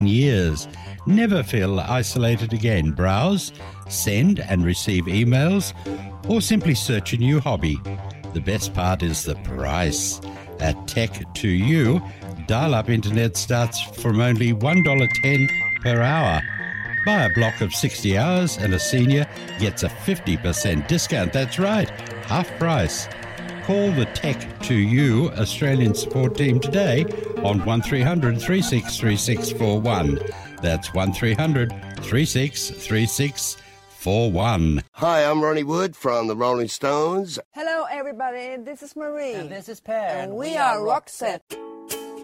years. Never feel isolated again. Browse, send and receive emails, or simply search a new hobby. The best part is the price. At Tech2U, dial-up internet starts from only $1.10 per hour. Buy a block of 60 hours and a senior gets a 50% discount. That's right, half price. Call the Tech2U Australian support team today on 1300 363641. That's 1300 363641. Hi, I'm Ronnie Wood from the Rolling Stones. Hello, everybody. This is Marie. And this is Per. And we are Roxette.